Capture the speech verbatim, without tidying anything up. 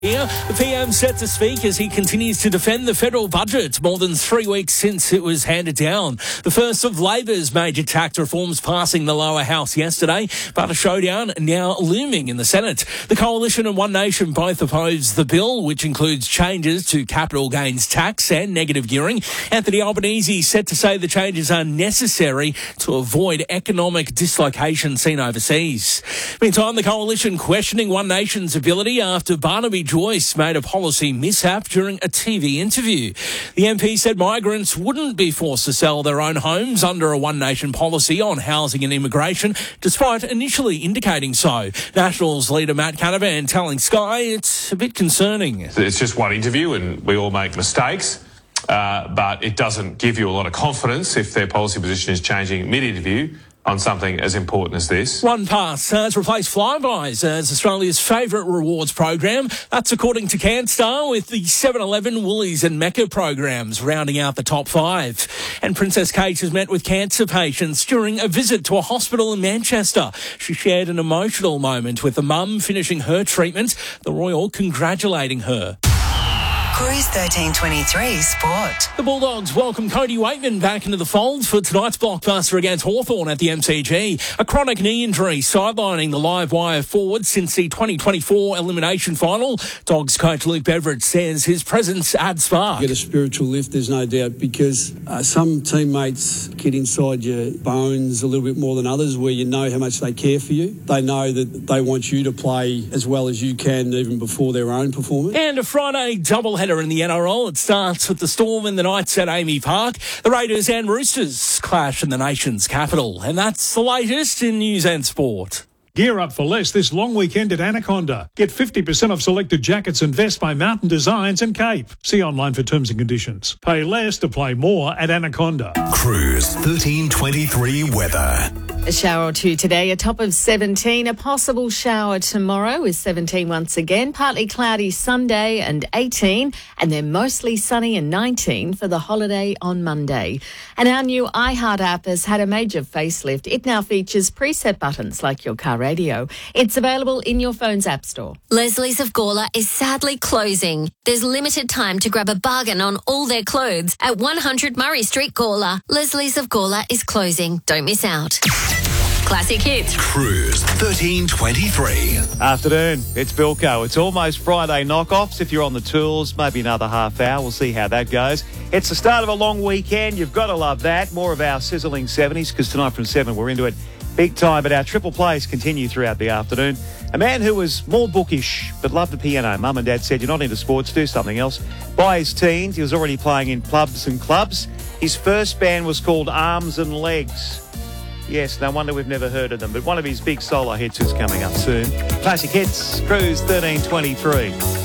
Here, the P M set to speak as he continues to defend the federal budget more than three weeks since it was handed down. The first of Labor's major tax reforms passing the lower house yesterday, but a showdown now looming in the Senate. The Coalition and One Nation both oppose the bill, which includes changes to capital gains tax and negative gearing. Anthony Albanese set to say the changes are necessary to avoid economic dislocation seen overseas. Meantime, the Coalition questioning One Nation's ability after Barnaby Joyce made a policy mishap during a T V interview. The M P said migrants wouldn't be forced to sell their own homes under a One Nation policy on housing and immigration, despite initially indicating so. Nationals leader Matt Canavan telling Sky it's a bit concerning. It's just one interview and we all make mistakes, uh, but it doesn't give you a lot of confidence if their policy position is changing mid-interview on something as important as this. One Pass has replaced Flybuys as Australia's favourite rewards program. That's according to CanStar, with the seven eleven, Woolies and Mecca programs rounding out the top five. And Princess Kate has met with cancer patients during a visit to a hospital in Manchester. She shared an emotional moment with the mum finishing her treatment, the royal congratulating her. Cruise thirteen twenty-three Sport. The Bulldogs welcome Cody Waitman back into the fold for tonight's blockbuster against Hawthorn at the M C G. A chronic knee injury sidelining the live wire forward since the twenty twenty-four elimination final. Dogs coach Luke Beveridge says his presence adds spark. Get a spiritual lift, there's no doubt, because uh, some teammates get inside your bones a little bit more than others, where you know how much they care for you. They know that they want you to play as well as you can even before their own performance. And a Friday doubleheader in the N R L. It starts with the Storm and the Knights at Amy Park. The Raiders and Roosters clash in the nation's capital. And that's the latest in news and sport. Gear up for less this long weekend at Anaconda. Get fifty percent off selected jackets and vests by Mountain Designs and Cape. See online for terms and conditions. Pay less to play more at Anaconda. Cruise thirteen twenty-three weather. A shower or two today, a top of seventeen. A possible shower tomorrow is seventeen once again. Partly cloudy Sunday and eighteen. And then mostly sunny and nineteen for the holiday on Monday. And our new iHeart app has had a major facelift. It now features preset buttons like your car radio. It's available in your phone's app store. Leslie's of Gawler is sadly closing. There's limited time to grab a bargain on all their clothes at one hundred Murray Street, Gawler. Leslie's of Gawler is closing. Don't miss out. Classic hits. Cruise thirteen twenty-three. Afternoon, it's Bilko. It's almost Friday knockoffs. If you're on the tools, maybe another half hour. We'll see how that goes. It's the start of a long weekend. You've got to love that. More of our sizzling seventies, because tonight from seven we're into it big time. But our triple plays continue throughout the afternoon. A man who was more bookish but loved the piano. Mum and Dad said, you're not into sports, do something else. By his teens, he was already playing in pubs and clubs. His first band was called Arms and Legs. Yes, no wonder we've never heard of them. But one of his big solo hits is coming up soon. Classic Hits, Cruise thirteen twenty-three.